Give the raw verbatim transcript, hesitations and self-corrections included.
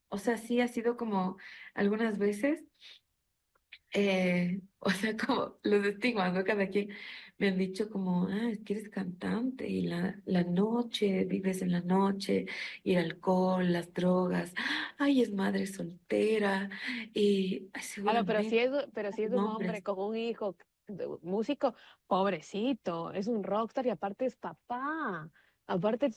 O sea, sí ha sido como algunas veces, eh, o sea, como los estigmas, ¿no? Cada quien me han dicho como, ah, es que eres cantante y la, la noche, vives en la noche, y el alcohol, las drogas, ay, es madre soltera y ay, Ah, no, pero si seguramente es, pero si es un hombre nombres. con un hijo, de- músico, pobrecito, es un rockstar y aparte es papá. Aparte